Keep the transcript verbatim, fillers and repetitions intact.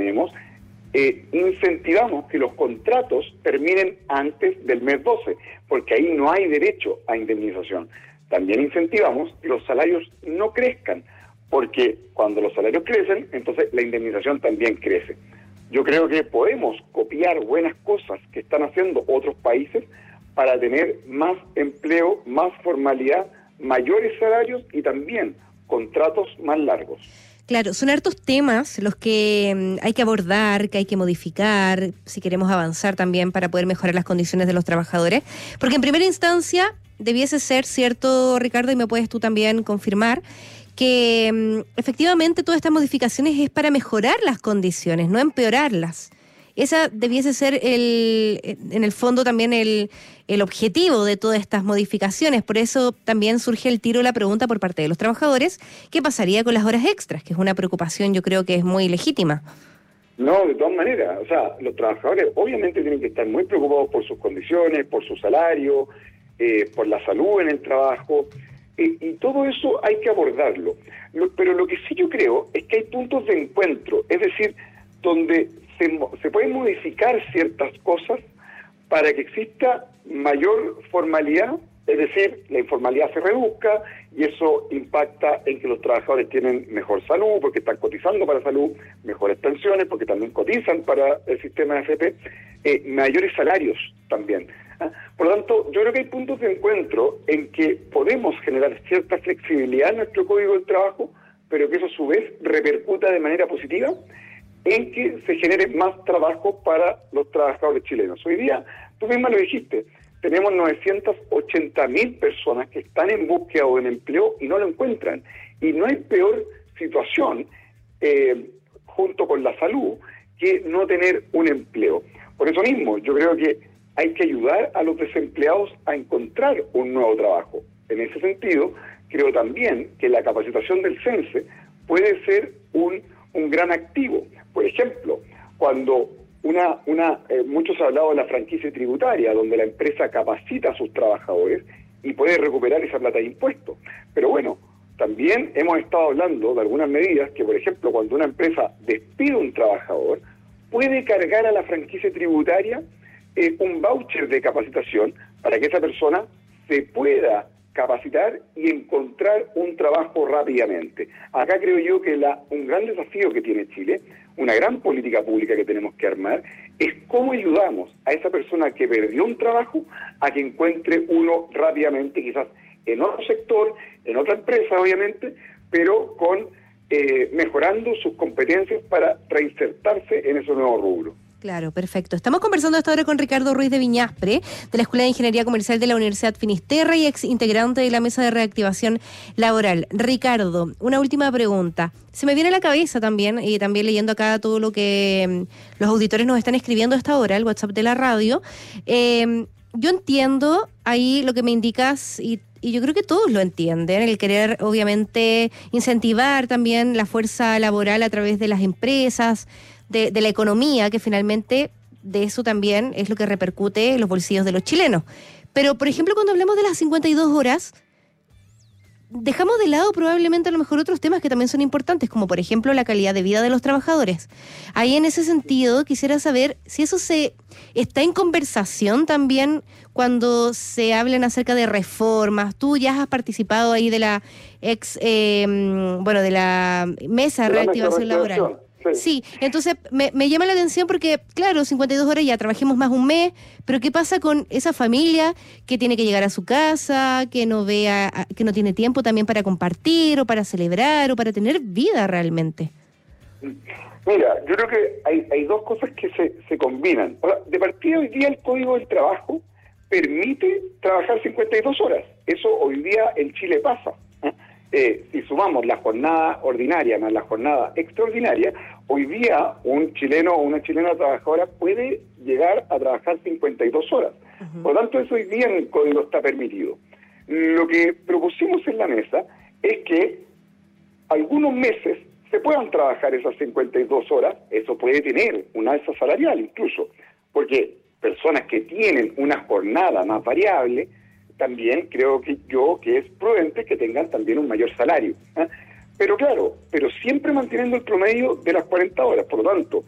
tenemos, eh, incentivamos que los contratos terminen antes del mes doce, porque ahí no hay derecho a indemnización. También incentivamos que los salarios no crezcan, porque cuando los salarios crecen, entonces la indemnización también crece. Yo creo que podemos copiar buenas cosas que están haciendo otros países para tener más empleo, más formalidad, mayores salarios y también contratos más largos. Claro, son hartos temas los que hay que abordar, que hay que modificar, si queremos avanzar también para poder mejorar las condiciones de los trabajadores, porque en primera instancia debiese ser cierto, Ricardo, y me puedes tú también confirmar, que um, efectivamente todas estas modificaciones es para mejorar las condiciones, no empeorarlas. Esa debiese ser el, en el fondo también el, el objetivo de todas estas modificaciones. Por eso también surge el tiro la pregunta por parte de los trabajadores, ¿qué pasaría con las horas extras? Que es una preocupación, yo creo que es muy legítima. No, de todas maneras, o sea, los trabajadores obviamente tienen que estar muy preocupados por sus condiciones, por su salario, eh, por la salud en el trabajo. Y, y todo eso hay que abordarlo. Lo, pero lo que sí yo creo es que hay puntos de encuentro, es decir, donde se, se pueden modificar ciertas cosas para que exista mayor formalidad, es decir, la informalidad se reduzca y eso impacta en que los trabajadores tienen mejor salud porque están cotizando para salud, mejores pensiones porque también cotizan para el sistema de A F P, eh, mayores salarios también. Por lo tanto, yo creo que hay puntos de encuentro en que podemos generar cierta flexibilidad en nuestro Código del Trabajo, pero que eso a su vez repercuta de manera positiva en que se genere más trabajo para los trabajadores chilenos. Hoy día, tú misma lo dijiste, tenemos novecientas ochenta mil personas que están en búsqueda o en empleo y no lo encuentran. Y no hay peor situación, eh, junto con la salud, que no tener un empleo. Por eso mismo, yo creo que hay que ayudar a los desempleados a encontrar un nuevo trabajo. En ese sentido, creo también que la capacitación del CENSE puede ser un, un gran activo. Por ejemplo, cuando una, una eh, muchos han hablado de la franquicia tributaria, donde la empresa capacita a sus trabajadores y puede recuperar esa plata de impuestos. Pero bueno, también hemos estado hablando de algunas medidas que, por ejemplo, cuando una empresa despide a un trabajador, puede cargar a la franquicia tributaria Eh, un voucher de capacitación para que esa persona se pueda capacitar y encontrar un trabajo rápidamente. Acá creo yo que la, un gran desafío que tiene Chile, una gran política pública que tenemos que armar, es cómo ayudamos a esa persona que perdió un trabajo a que encuentre uno rápidamente, quizás en otro sector, en otra empresa obviamente, pero con eh, mejorando sus competencias para reinsertarse en ese nuevo rubro. Claro, perfecto. Estamos conversando hasta ahora con Ricardo Ruiz de Viñaspre, de la Escuela de Ingeniería Comercial de la Universidad Finisterra y ex integrante de la Mesa de Reactivación Laboral. Ricardo, una última pregunta. Se me viene a la cabeza también, y también leyendo acá todo lo que um, los auditores nos están escribiendo a esta hora, el WhatsApp de la radio. Eh, yo entiendo ahí lo que me indicas y Y yo creo que todos lo entienden, el querer obviamente incentivar también la fuerza laboral a través de las empresas, de, de la economía, que finalmente de eso también es lo que repercute en los bolsillos de los chilenos. Pero, por ejemplo, cuando hablamos de las cincuenta y dos horas, dejamos de lado probablemente a lo mejor otros temas que también son importantes, como por ejemplo la calidad de vida de los trabajadores. Ahí en ese sentido quisiera saber si eso se está en conversación también cuando se hablan acerca de reformas. Tú ya has participado ahí de la ex, eh, bueno, de la mesa de reactivación laboral. Sí. sí, entonces me, me llama la atención porque, claro, cincuenta y dos horas ya trabajemos más un mes, pero ¿qué pasa con esa familia que tiene que llegar a su casa, que no vea, que no tiene tiempo también para compartir o para celebrar o para tener vida realmente? Mira, yo creo que hay, hay dos cosas que se, se combinan. O sea, de partida hoy día el Código del Trabajo permite trabajar cincuenta y dos horas. Eso hoy día en Chile pasa. ¿eh? Eh, si sumamos la jornada ordinaria más la jornada extraordinaria, hoy día un chileno o una chilena trabajadora puede llegar a trabajar cincuenta y dos horas. Uh-huh. Por lo tanto, eso hoy día en el código está permitido. Lo que propusimos en la mesa es que algunos meses se puedan trabajar esas cincuenta y dos horas, eso puede tener una alza salarial incluso, porque personas que tienen una jornada más variable, también creo que yo que es prudente que tengan también un mayor salario. ¿eh? Pero claro, pero siempre manteniendo el promedio de las cuarenta horas. Por lo tanto,